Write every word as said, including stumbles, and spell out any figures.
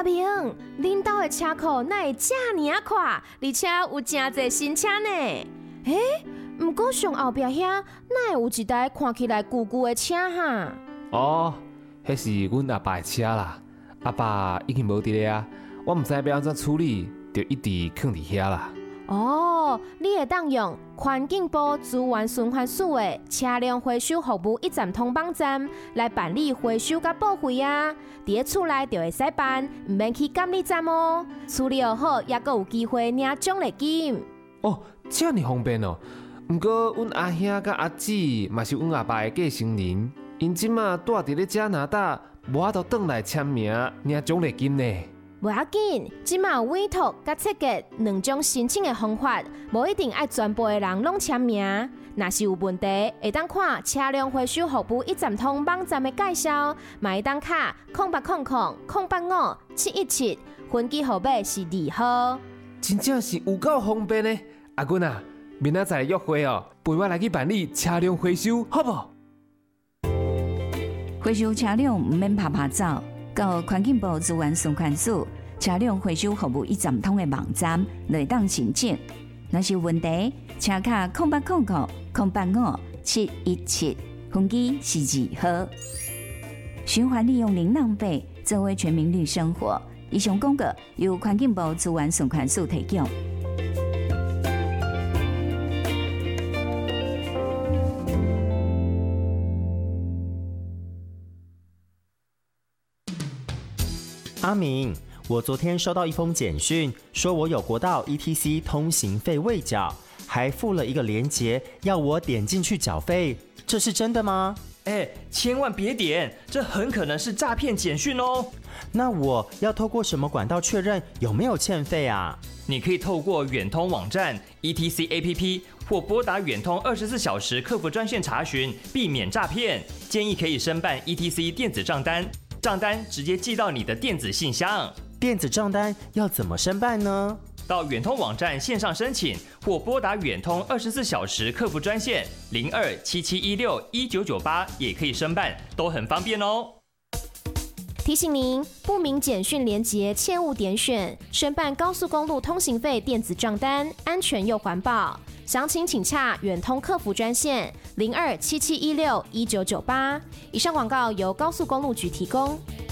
阿明，恁兜的车库哪会这么快，而且有真侪新车呢？诶，不过上后壁遐哪会有一台看起来旧旧的车哈？ 哦，迄是阮阿爸的车啦。阿爸已经无伫咧啊，我毋知要安怎处理，就一直放伫遐啦。 哦，你会当用环境部资源循环署的车辆回收服务一站通网站来办理回收甲报废啊！伫咧厝内就会使办，唔免去监理站哦。处理好，也阁有机会领奖励金。 哦，这么方便哦！毋过阮阿兄甲阿姊嘛是阮阿爸的继承人，因即马住伫咧加拿大，无法度转来签名领奖励金呢。 无要紧，即马有委托甲设计两种申请的方法，无一定爱全部的人拢签名。若是有问题，会当看车辆回收服务一站通网站的介绍，嘛会当卡空八空空空八五七一七，分机号码是二号。 真正是有够方便呢！阿君啊，明仔载约会哦，陪我来去办理车辆回收，好不？ 回收车辆唔免拍拍走。到环境部资源循环署车辆回收服务一站通的网站来当申请。若是有问题，请卡空八空空空八五七一七，分机是二号。循环利用零浪费，作为全民绿生活。以上广告由环境部资源循环署提供。 阿明，我昨天收到一封简讯，说我有国道 E T C 通行费未缴，还附了一个连结，要我点进去缴费，这是真的吗？ 哎，千万别点，这很可能是诈骗简讯哦。 那我要透过什么管道确认有没有欠费啊？ 你可以透过远通网站 E T C A P P 或拨打远通二十四小时客服专线查询，避免诈骗。建议可以申办 E T C 电子账单。账单直接寄到你的电子信箱。 电子账单要怎么申办呢？ 到远通网站线上申请，或拨打远通二十四小时客服专线零二七七一六一九九八也可以申办，都很方便哦。 提醒您，不明简讯连结切勿点选。申办高速公路通行费电子账单，安全又环保。详情请洽远通客服专线零二七七一六一九九八。以上广告由高速公路局提供。